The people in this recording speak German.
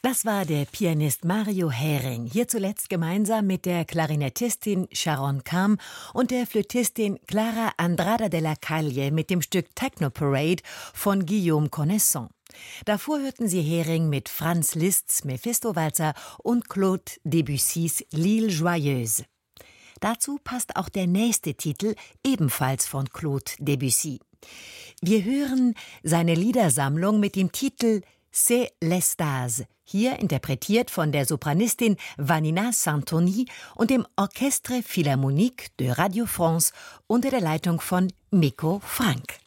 Das war der Pianist Mario Hering, hier zuletzt gemeinsam mit der Klarinettistin Sharon Kam und der Flötistin Clara Andrada de la Calle mit dem Stück Techno Parade von Guillaume Connaissant. Davor hörten Sie Hering mit Franz Liszt's Mephisto-Walzer und Claude Debussys L'Île Joyeuse. Dazu passt auch der nächste Titel, ebenfalls von Claude Debussy. Wir hören seine Liedersammlung mit dem Titel C'est l'Extase, hier interpretiert von der Sopranistin Vanina Santoni und dem Orchestre Philharmonique de Radio France unter der Leitung von Mikko Frank.